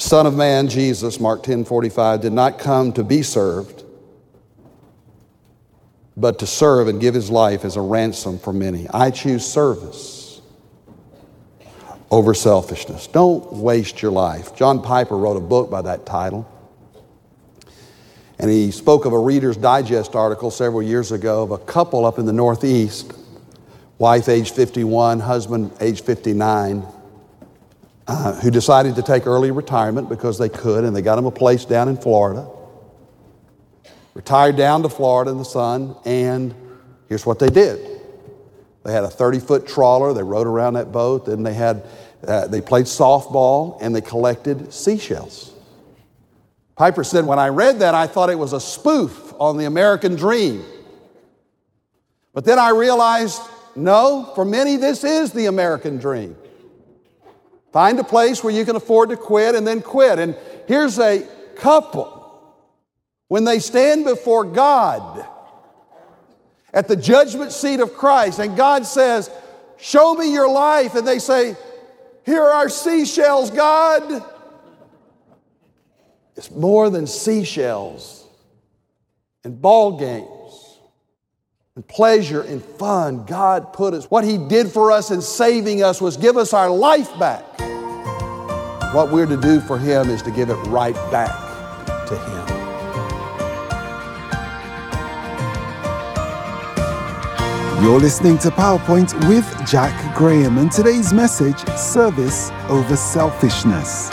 Son of Man, Jesus, Mark 10:45, did not come to be served, but to serve and give his life as a ransom for many. I choose service over selfishness. Don't waste your life. John Piper wrote a book by that title. And he spoke of a Reader's Digest article several years ago of a couple up in the Northeast, wife age 51, husband age 59, who decided to take early retirement because they could, and they got him a place down in Florida. Retired down to Florida in the sun, and here's what they did. They had a 30-foot trawler. They rode around that boat. Then they played softball, and they collected seashells. Piper said, when I read that, I thought it was a spoof on the American dream. But then I realized, no, for many, this is the American dream. Find a place where you can afford to quit and then quit. And here's a couple, when they stand before God at the judgment seat of Christ, and God says, show me your life. And they say, here are our seashells, God. It's more than seashells and ball games and pleasure and fun. God put us, what he did for us in saving us was give us our life back. What we're to do for him is to give it right back to him. You're listening to PowerPoint with Jack Graham, and today's message, service over selfishness.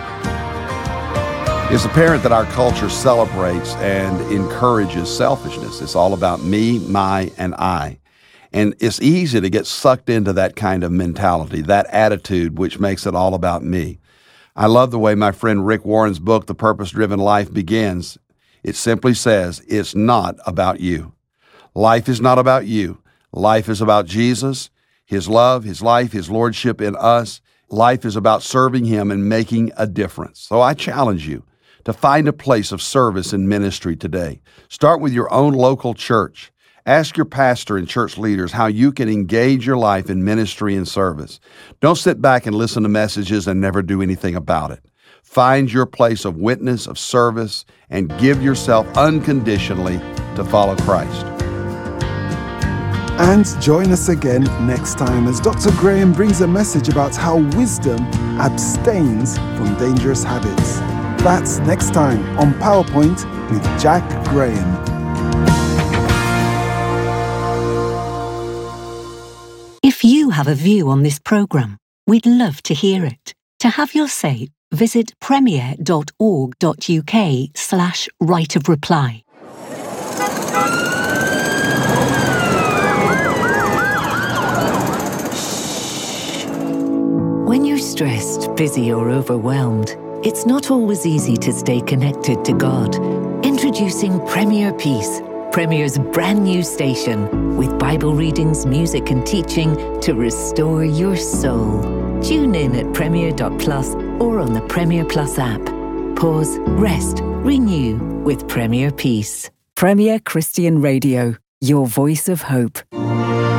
It's apparent that our culture celebrates and encourages selfishness. It's all about me, my, and I. And it's easy to get sucked into that kind of mentality, that attitude, which makes it all about me. I love the way my friend Rick Warren's book, The Purpose-Driven Life, begins. It simply says, it's not about you. Life is not about you. Life is about Jesus, his love, his life, his lordship in us. Life is about serving him and making a difference. So I challenge you to find a place of service and ministry today. Start with your own local church. Ask your pastor and church leaders how you can engage your life in ministry and service. Don't sit back and listen to messages and never do anything about it. Find your place of witness, of service, and give yourself unconditionally to follow Christ. And join us again next time as Dr. Graham brings a message about how wisdom abstains from dangerous habits. That's next time on PowerPoint with Jack Graham. If you have a view on this program, we'd love to hear it. To have your say, visit premier.org.uk/right of reply. When you're stressed, busy or overwhelmed, it's not always easy to stay connected to God. Introducing Premier Peace, Premier's brand new station, with Bible readings, music and teaching to restore your soul. Tune in at premier.plus or on the Premier Plus app. Pause, rest, renew with Premier Peace. Premier Christian Radio, your voice of hope.